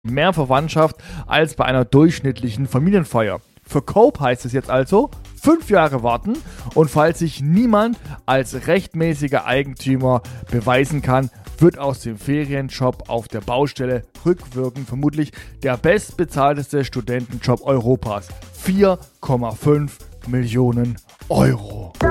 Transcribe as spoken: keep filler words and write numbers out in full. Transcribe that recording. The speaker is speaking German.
Mehr Verwandtschaft als bei einer durchschnittlichen Familienfeier. Für Cope heißt es jetzt also, fünf Jahre warten und falls sich niemand als rechtmäßiger Eigentümer beweisen kann, wird aus dem Ferienjob auf der Baustelle rückwirkend vermutlich der bestbezahlteste Studentenjob Europas. vier Komma fünf Millionen Euro.